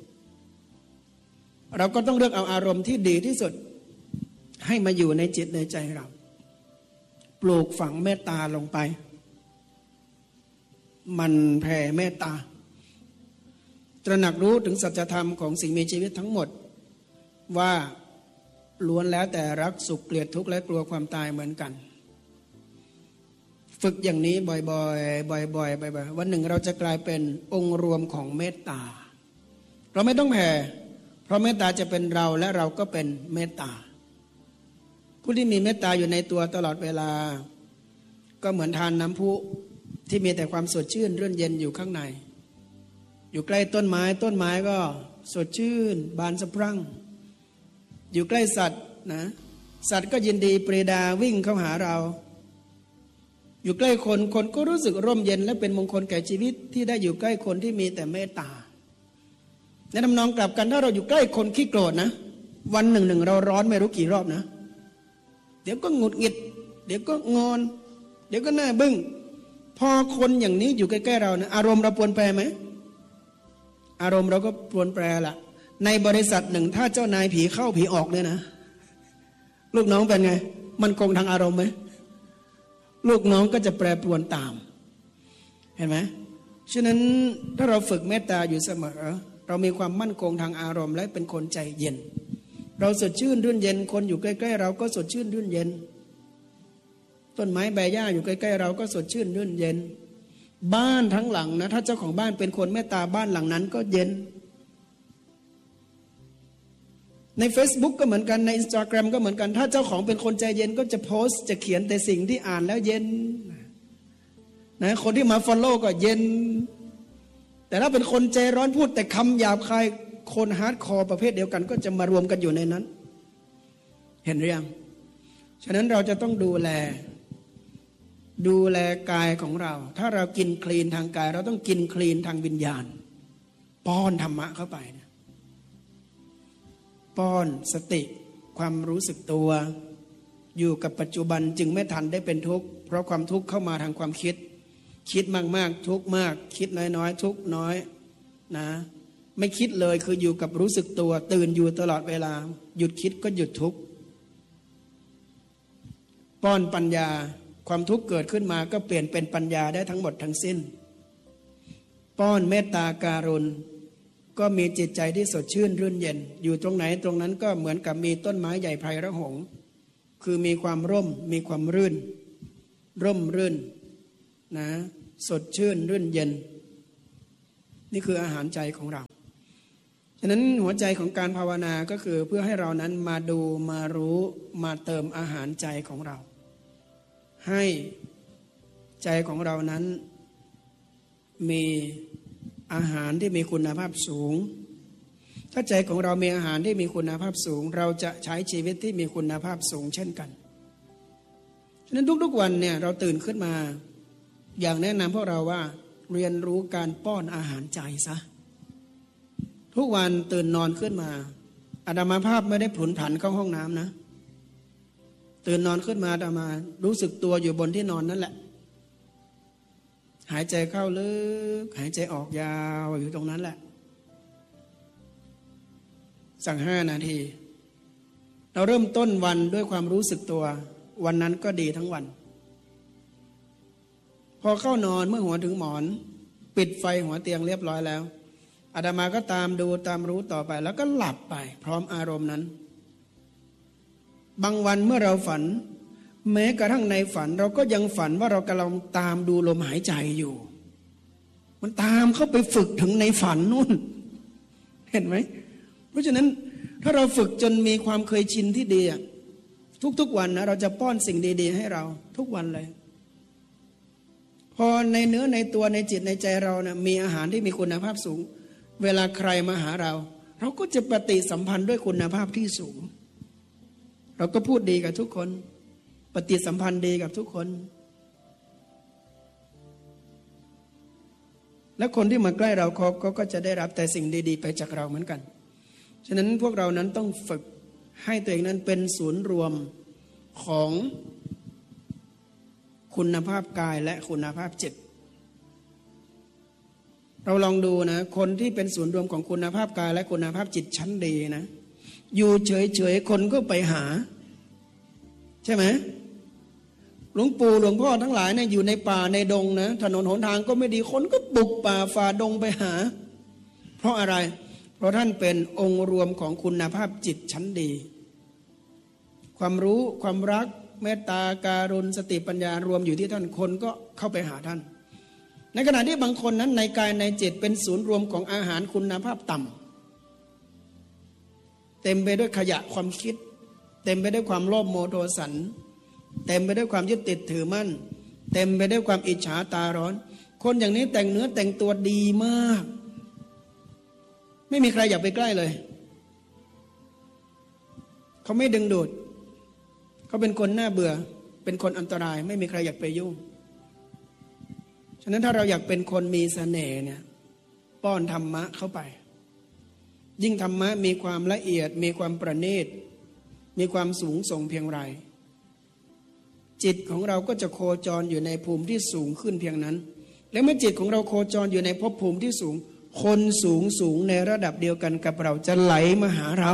เราก็ต้องเลือกเอาอารมณ์ที่ดีที่สุดให้มาอยู่ในจิตในใจเราปลูกฝังเมตตาลงไปมันแผ่เมตตาตระหนักรู้ถึงสัจธรรมของสิ่งมีชีวิตทั้งหมดว่าล้วนแล้วแต่รักสุขเกลียดทุกข์และกลัวความตายเหมือนกันฝึกอย่างนี้บ่อยๆบ่อยๆวันหนึ่งเราจะกลายเป็นองค์รวมของเมตตาเราไม่ต้องแผ่เพราะเมตตาจะเป็นเราและเราก็เป็นเมตตาผู้ที่มีเมตตาอยู่ในตัวตลอดเวลาก็เหมือนทานน้ำพุที่มีแต่ความสดชื่นรื่นเย็นอยู่ข้างในอยู่ใกล้ต้นไม้ต้นไม้ก็สดชื่นบานสะพรั่งอยู่ใกล้สัตว์นะสัตว์ก็ยินดีปรีดาวิ่งเข้าหาเราอยู่ใกล้คนคนก็รู้สึกร่มเย็นและเป็นมงคลแก่ชีวิตที่ได้อยู่ใกล้คนที่มีแต่เมตตาในทำนองกลับกันถ้าเราอยู่ใกล้คนขี้โกรธนะวันหนึ่งเราร้อนไม่รู้กี่รอบนะเดี๋ยวก็หงุดหงิดเดี๋ยวก็งอนเดี๋ยวก็หน้าบึ้งพอคนอย่างนี้อยู่ใกล้ๆเรานะอารมณ์เราปรวนแปรไหมอารมณ์เราก็ปรวนแปรละในบริษัทหนึ่งถ้าเจ้านายผีเข้าผีออกเนี่ยนะลูกน้องเป็นไงมันคงทางอารมณ์ไหมลูกน้องก็จะแปรปรวนตามเห็นไหมฉะนั้นถ้าเราฝึกเมตตาอยู่เสมอเรามีความมั่นคงทางอารมณ์และเป็นคนใจเย็นเราสดชื่นรื่นเย็นคนอยู่ใกล้ๆเราก็สดชื่นรื่นเย็นต้นไม้ใบหญ้าอยู่ใกล้ๆเราก็สดชื่นรื่นเย็นบ้านทั้งหลังนะถ้าเจ้าของบ้านเป็นคนเมตตาบ้านหลังนั้นก็เย็นใน Facebook ก็เหมือนกันใน Instagram ก็เหมือนกันถ้าเจ้าของเป็นคนใจเย็นก็จะโพสต์จะเขียนแต่สิ่งที่อ่านแล้วเย็นนะคนที่มา follow ก็เย็นแต่ถ้าเป็นคนใจร้อนพูดแต่คำหยาบคายคนฮาร์ดคอร์ประเภทเดียวกันก็จะมารวมกันอยู่ในนั้นเห็นหรือยังฉะนั้นเราจะต้องดูแลกายของเราถ้าเรากินคลีนทางกายเราต้องกินคลีนทางวิญญาณป้อนธรรมะเข้าไปนะป้อนสติความรู้สึกตัวอยู่กับปัจจุบันจึงไม่ทันได้เป็นทุกข์เพราะความทุกข์เข้ามาทางความคิดมากๆทุกข์มากคิดน้อยๆทุกข์น้อยนะไม่คิดเลยคืออยู่กับรู้สึกตัวตื่นอยู่ตลอดเวลาหยุดคิดก็หยุดทุกข์ป้อนปัญญาความทุกข์เกิดขึ้นมาก็เปลี่ยนเป็นปัญญาได้ทั้งหมดทั้งสิ้นป้อนเมตตาการุณก็มีจิตใจที่สดชื่นรื่นเย็นอยู่ตรงไหนตรงนั้นก็เหมือนกับมีต้นไม้ใหญ่ไพรระหงคือมีความร่มมีความรื่นร่มรื่นนะสดชื่นรื่นเย็นนี่คืออาหารใจของเราฉะนั้นหัวใจของการภาวนาก็คือเพื่อให้เรานั้นมาดูมารู้มาเติมอาหารใจของเราให้ใจของเรานั้นมีอาหารที่มีคุณภาพสูงถ้าใจของเรามีอาหารที่มีคุณภาพสูงเราจะใช้ชีวิตที่มีคุณภาพสูงเช่นกันฉะนั้นทุกๆวันเนี่ยเราตื่นขึ้นมาอย่างแนะนำพวกเราว่าเรียนรู้การป้อนอาหารใจซะทุกวันตื่นนอนขึ้นมาอาตมาภาพไม่ได้ผุนผันเข้าห้องน้ำนะตื่นนอนขึ้นมาอาตมารู้สึกตัวอยู่บนที่นอนนั่นแหละหายใจเข้าลึกหายใจออกยาวอยู่ตรงนั้นแหละสัก5 นาทีเราเริ่มต้นวันด้วยความรู้สึกตัววันนั้นก็ดีทั้งวันพอเข้านอนเมื่อหัวถึงหมอนปิดไฟหัวเตียงเรียบร้อยแล้วอาตมาก็ตามดูตามรู้ต่อไปแล้วก็หลับไปพร้อมอารมณ์นั้นบางวันเมื่อเราฝันแม้กระทั่งในฝันเราก็ยังฝันว่าเรากำลังตามดูลมหายใจอยู่มันตามเข้าไปฝึกถึงในฝันนู่นเห็นไหมเพราะฉะนั้นถ้าเราฝึกจนมีความเคยชินที่ดีทุกๆวันนะเราจะป้อนสิ่งดีๆให้เราทุกวันเลยพอในเนื้อในตัวในจิตในใจเรานะมีอาหารที่มีคุณภาพสูงเวลาใครมาหาเราเราก็จะปฏิสัมพันธ์ด้วยคุณภาพที่สูงเราก็พูดดีกับทุกคนปฏิสัมพันธ์ดีกับทุกคนและคนที่มาใกล้เราเขาก็จะได้รับแต่สิ่งดีๆไปจากเราเหมือนกันฉะนั้นพวกเรานั้นต้องฝึกให้ตัวเองนั้นเป็นศูนย์รวมของคุณภาพกายและคุณภาพจิตเราลองดูนะคนที่เป็นศูนย์รวมของคุณภาพกายและคุณภาพจิตชั้นดีนะอยู่เฉยๆคนก็ไปหาใช่ไหมหลวงปู่หลวงพ่อทั้งหลายเนี่ยอยู่ในป่าในดงนะถนนหนทางก็ไม่ดีคนก็บุกป่าฝ่าดงไปหาเพราะอะไรเพราะท่านเป็นองค์รวมของคุณภาพจิตชั้นดีความรู้ความรักเมตตาการุณสติปัญญารวมอยู่ที่ท่านคนก็เข้าไปหาท่านในขณะที่บางคนนั้นในกายในจิตเป็นศูนย์รวมของอาหารคุณภาพต่ำเต็มไปด้วยขยะความคิดเต็มไปด้วยความโลภโมโทสันเต็มไปด้วยความยึดติดถือมั่นเต็มไปด้วยความอิจฉาตาร้อนคนอย่างนี้แต่งเนื้อแต่งตัวดีมากไม่มีใครอยากไปใกล้เลยเขาไม่ดึงดูดเขาเป็นคนน่าเบื่อเป็นคนอันตรายไม่มีใครอยากไปยุ่งฉะนั้นถ้าเราอยากเป็นคนมีเสน่ห์เนี่ยป้อนธรรมะเข้าไปยิ่งธรรมะมีความละเอียดมีความประณีตมีความสูงส่งเพียงไรจิตของเราก็จะโคจรอยู่ในภูมิที่สูงขึ้นเพียงนั้นและเมื่อจิตของเราโคจรอยู่ในภพภูมิที่สูงคนสูงในระดับเดียวกันกับเราจะไหลมาหาเรา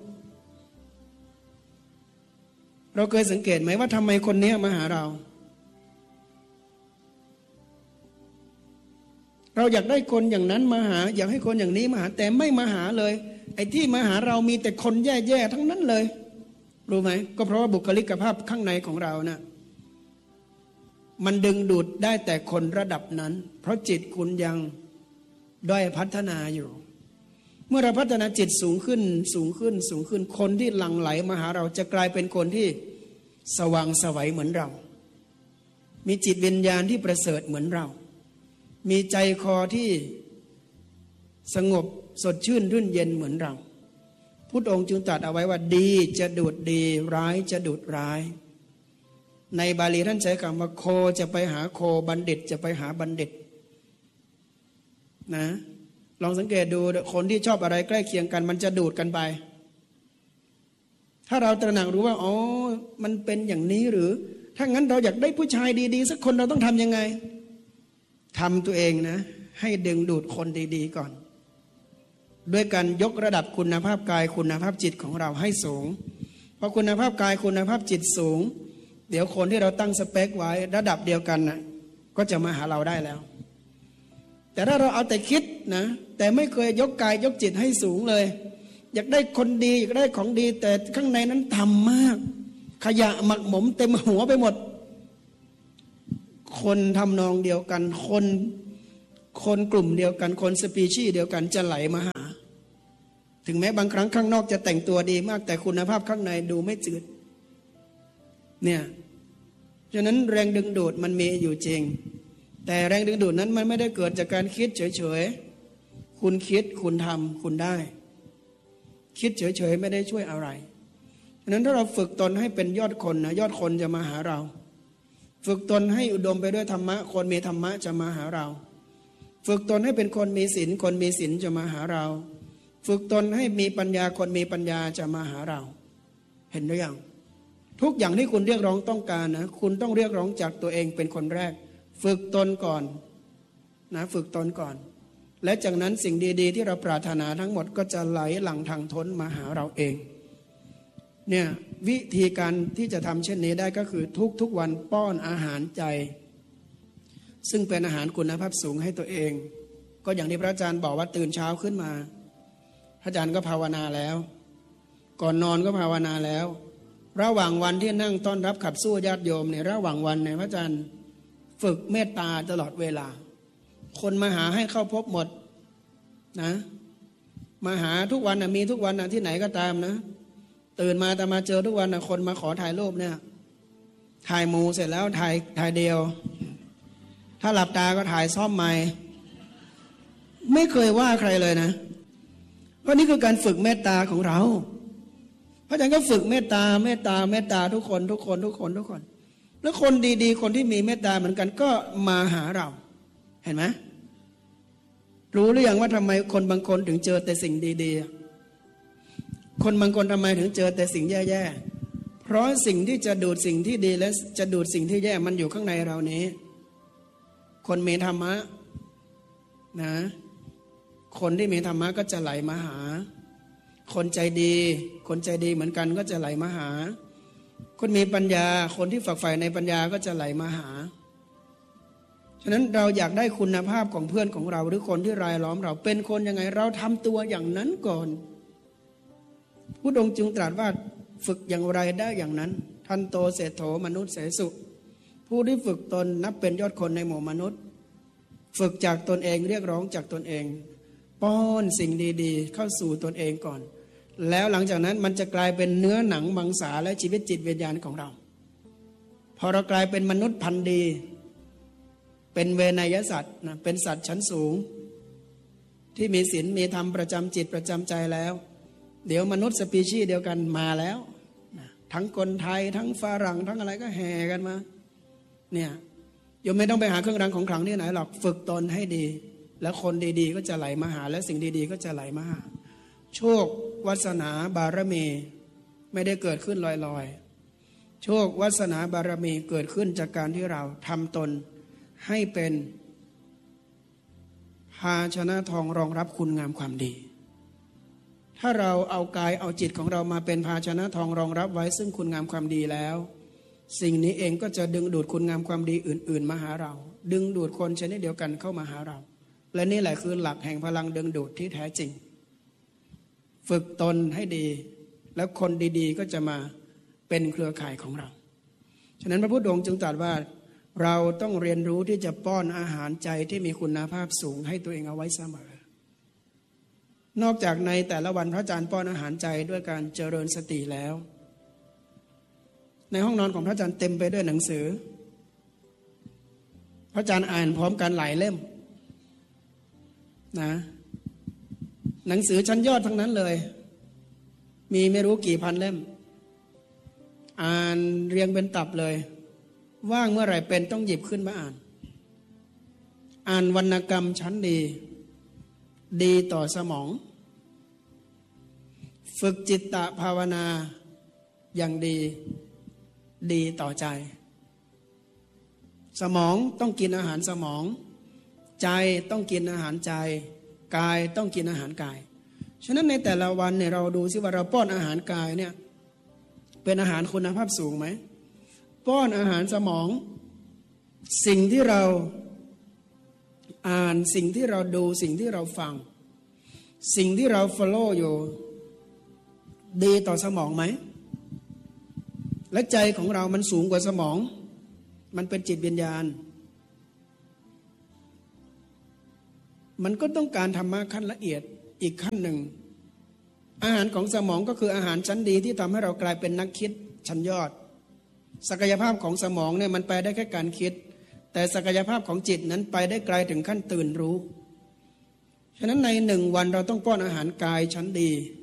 เคยสังเกตไหมว่าทำไมคนนี้มาหาเราอยากได้คนอย่างนั้นมาหาอยากให้คนอย่างนี้มาหาแต่ไม่มาหาเลยไอ้ที่มาหาเรามีแต่คนแย่ๆทั้งนั้นเลยรู้ไหมก็เพราะว่าบุคลิกภาพข้างในของเรานะมันดึงดูดได้แต่คนระดับนั้นเพราะจิตคุณยังด้อยพัฒนาอยู่เมื่อเราพัฒนาจิตสูงขึ้นคนที่หลั่งไหลมาหาเราจะกลายเป็นคนที่สว่างไสวเหมือนเรามีจิตวิญญาณที่ประเสริฐเหมือนเรามีใจคอที่สงบสดชื่นรื่นเย็นเหมือนเราพุทธองค์จึงตรัสเอาไว้ว่าดีจะดูดดีร้ายจะดูดร้ายในบาลีท่านใช้คำว่าโคจะไปหาโคบัณฑิตจะไปหาบัณฑิตนะลองสังเกตดูคนที่ชอบอะไรใกล้เคียงกันมันจะดูดกันไปถ้าเราตระหนักรู้ว่าอ๋อมันเป็นอย่างนี้หรือถ้างั้นเราอยากได้ผู้ชายดีๆสักคนเราต้องทำยังไงทำตัวเองนะให้ดึงดูดคนดีๆก่อนด้วยการยกระดับคุณภาพกายคุณภาพจิตของเราให้สูงพอคุณภาพกายคุณภาพจิตสูงเดี๋ยวคนที่เราตั้งสเปคไว้ระดับเดียวกันนะก็จะมาหาเราได้แล้วแต่ถ้าเราเอาแต่คิดนะแต่ไม่เคยยกกายยกจิตให้สูงเลยอยากได้คนดีอยากได้ของดีแต่ข้างในนั้นต่ำมากขยะหมักหมมเต็มหัวไปหมดคนทำนองเดียวกันคนกลุ่มเดียวกันคนสปีชีส์เดียวกันจะไหลมาหาถึงแม้บางครั้งข้างนอกจะแต่งตัวดีมากแต่คุณภาพข้างในดูไม่จืดเนี่ยฉะนั้นแรงดึงดูดมันมีอยู่จริงแต่แรงดึงดูดนั้นมันไม่ได้เกิดจากการคิดเฉยๆคุณคิดคุณทำคุณได้คิดเฉยๆไม่ได้ช่วยอะไรฉะนั้นถ้าเราฝึกตนให้เป็นยอดคนนะยอดคนจะมาหาเราฝึกตนให้อุดมไปด้วยธรรมะคนมีธรรมะจะมาหาเราฝึกตนให้เป็นคนมีศีลคนมีศีลจะมาหาเราฝึกตนให้มีปัญญาคนมีปัญญาจะมาหาเราเห็นหรือยังทุกอย่างที่คุณเรียกร้องต้องการนะคุณต้องเรียกร้องจากตัวเองเป็นคนแรกฝึกตนก่อนนะฝึกตนก่อนและจากนั้นสิ่งดีๆที่เราปรารถนาทั้งหมดก็จะไหลหลั่งทางท้นมาหาเราเองเนี่ยวิธีการที่จะทำเช่นนี้ได้ก็คือทุกวันป้อนอาหารใจซึ่งเป็นอาหารคุณภาพสูงให้ตัวเองก็อย่างที่พระอาจารย์บอกว่าตื่นเช้าขึ้นมาพระอาจารย์ก็ภาวนาแล้วก่อนนอนก็ภาวนาแล้วระหว่างวันที่นั่งต้อนรับขับสู้ญาติโยมเนี่ยระหว่างวันเนี่ยพระอาจารย์ฝึกเมตตาตลอดเวลาคนมาหาให้เข้าพบหมดนะมาหาทุกวันนะมีทุกวันนะที่ไหนก็ตามนะตื่นมาแต่มาเจอทุกวันนะคนมาขอถ่ายรูปเนี่ยถ่ายหมู่เสร็จแล้วถ่ายเดียวถ้าหลับตาก็ถ่ายซ่อมใหม่ไม่เคยว่าใครเลยนะเพราะนี่คือการฝึกเมตตาของเราพระอาจารย์ก็ฝึกเมตตาทุกคนแล้วคนดีๆคนที่มีเมตตาเหมือนกันก็มาหาเราเห็นไหมรู้หรือยังว่าทำไมคนบางคนถึงเจอแต่สิ่งดีๆคนบางคนทำไมถึงเจอแต่สิ่งแย่ๆเพราะสิ่งที่จะดูดสิ่งที่ดีและจะดูดสิ่งที่แย่มันอยู่ข้างในเรานี้คนมีธรรมะนะคนที่มีธรรมะก็จะไหลมาหาคนใจดีเหมือนกันก็จะไหลมาหาคนมีปัญญาคนที่ฝักใฝ่ในปัญญาก็จะไหลมาหาฉะนั้นเราอยากได้คุณภาพของเพื่อนของเราหรือคนที่รายล้อมเราเป็นคนยังไงเราทำตัวอย่างนั้นก่อนพุทธองค์จึงตรัสว่าฝึกอย่างไรได้อย่างนั้นทันโตเศรษโธมนุษย์เสสุผู้ที่ฝึกตนนับเป็นยอดคนในหมู่มนุษย์ฝึกจากตนเองเรียกร้องจากตนเองป้อนสิ่งดีๆเข้าสู่ตนเองก่อนแล้วหลังจากนั้นมันจะกลายเป็นเนื้อหนังมังสาและชีวิตจิตวิญญาณของเราพอเรากลายเป็นมนุษย์พันธุ์ดีเป็นเวนยสัตว์นะเป็นสัตว์ชั้นสูงที่มีศีลมีธรรมประจำจิตประจำใจแล้วเดี๋ยวมนุษย์สปีชีส์เดียวกันมาแล้วนะทั้งคนไทยทั้งฝรั่งทั้งอะไรก็แห่กันมาเนี่ยโยมไม่ต้องไปหาเครื่องรางของขลังที่ไหนหรอกฝึกตนให้ดีแล้วคนดีๆก็จะไหลมาหาและสิ่งดีๆก็จะไหลมาหาโชควาสนาบารมีไม่ได้เกิดขึ้นลอยๆโชควาสนาบารมีเกิดขึ้นจากการที่เราทำตนให้เป็นภาชนะทองรองรับคุณงามความดีถ้าเราเอากายเอาจิตของเรามาเป็นภาชนะทองรองรับไว้ซึ่งคุณงามความดีแล้วสิ่งนี้เองก็จะดึงดูดคุณงามความดีอื่นๆมาหาเราดึงดูดคนชนิดเดียวกันเข้ามาหาเราและนี่แหละคือหลักแห่งพลังดึงดูดที่แท้จริงฝึกตนให้ดีแล้วคนดีๆก็จะมาเป็นเครือข่ายของเราฉะนั้นพระพุทธองค์จึงตรัสว่าเราต้องเรียนรู้ที่จะป้อนอาหารใจที่มีคุณภาพสูงให้ตัวเองเอาไว้เสมอนอกจากในแต่ละวันพระอาจารย์ป้อนอาหารใจด้วยการเจริญสติแล้วในห้องนอนของพระอาจารย์เต็มไปด้วยหนังสือพระอาจารย์อ่านพร้อมกันหลายเล่มนะหนังสือชั้นยอดทั้งนั้นเลยมีไม่รู้กี่พันเล่มอ่านเรียงเป็นตับเลยว่างเมื่อไหร่เป็นต้องหยิบขึ้นมาอ่านวรรณกรรมชั้นดีต่อสมองฝึกจิตตภาวนาอย่างดีต่อใจสมองต้องกินอาหารสมองใจต้องกินอาหารใจกายต้องกินอาหารกายฉะนั้นในแต่ละวันเนี่ยเราดูซิว่าเราป้อนอาหารกายเนี่ยเป็นอาหารคุณภาพสูงไหมป้อนอาหารสมองสิ่งที่เราอ่านสิ่งที่เราดูสิ่งที่เราฟังสิ่งที่เรา follow อยู่ดีต่อสมองไหมและใจของเรามันสูงกว่าสมองมันเป็นจิตวิญญาณมันก็ต้องการธรรมะขั้นละเอียดอีกขั้นหนึ่งอาหารของสมองก็คืออาหารชั้นดีที่ทำให้เรากลายเป็นนักคิดชั้นยอดศักยภาพของสมองเนี่ยมันไปได้แค่การคิดแต่ศักยภาพของจิตนั้นไปได้ไกลถึงขั้นตื่นรู้ฉะนั้นใน1 วันเราต้องป้อนอาหารกายชั้นดี